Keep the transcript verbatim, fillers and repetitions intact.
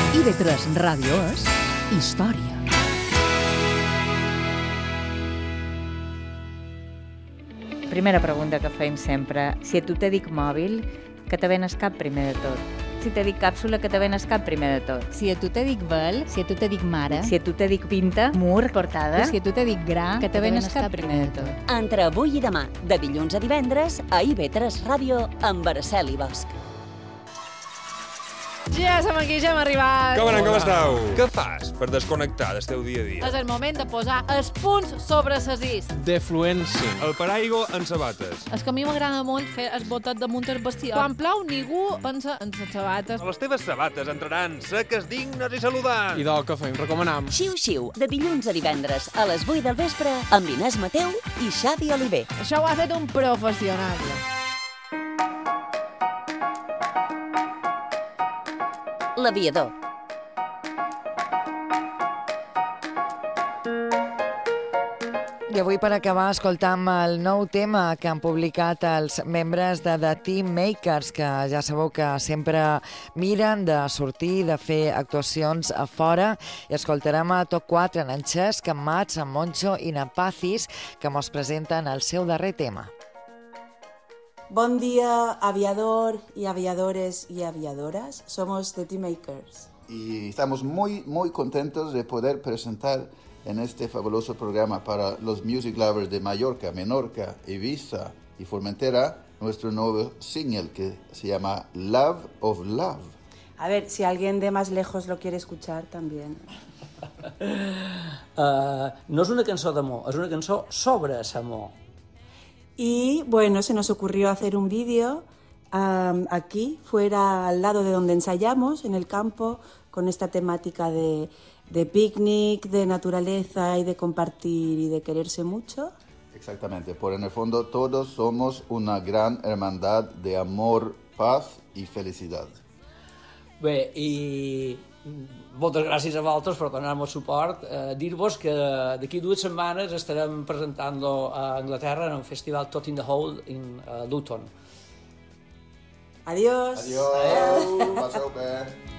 I V tres Ràdio és història. Primera pregunta que feim sempre. Si a tu te dic mòbil, que te ven cap primer de tot? Si te dic càpsula, que te ven cap primer de tot? Si a tu te dic vel, si a tu te dic mare, Si a tu te dic pinta, mur, portada, si a tu te dic gra, que te ven cap primer de tot? Entre avui i demà, de dilluns a divendres, a I V tres Ràdio, amb Araceli Bosch. Ja som aquí, ja hem arribat. Com anem, com esteu? Què fas per desconnectar del teu dia a dia? És el moment de posar els punts sobre les is. Defluència. El paraigua en sabates. És que a mi m'agrada molt fer el botet damunt el bestiar. Quan plou, ningú pensa en les sabates. Les teves sabates entraran seques, dignes i saludants. I del que feim, recomanam. Xiu-xiu, de dilluns a divendres, a les vuit del vespre, amb Inés Mateu i Xavi Oliver. Això ho ha fet un professional. L'aviador. I avui, per acabar, escoltam el nou tema que han publicat els membres de The Team Makers, que ja sabeu que sempre miren de sortir, de fer actuacions a fora, i escoltarem a Top quatre en Xesc, en Mats, en Moncho i en Pazis, que mos presenten el seu darrer tema. Buen día, aviador y aviadores y aviadoras. Somos The Team Makers. Y estamos muy, muy contentos de poder presentar en este fabuloso programa para los music lovers de Mallorca, Menorca, Ibiza y Formentera nuestro nuevo single que se llama Love of Love. A ver, si alguien de más lejos lo quiere escuchar también. uh, no és una cançó d'amor, és una cançó sobre l'amor. Y bueno, se nos ocurrió hacer un vídeo um, aquí, fuera al lado de donde ensayamos, en el campo, con esta temática de, de picnic, de naturaleza y de compartir y de quererse mucho. Exactamente, por en el fondo todos somos una gran hermandad de amor, paz y felicidad. Bé, i moltes gràcies a vosaltres per donar-me suport. Eh, dir-vos que d'aquí dues setmanes estarem presentant-lo a Anglaterra en un festival Tot in the Hole in uh, Luton. Adiós. Adiós. Passeu bé.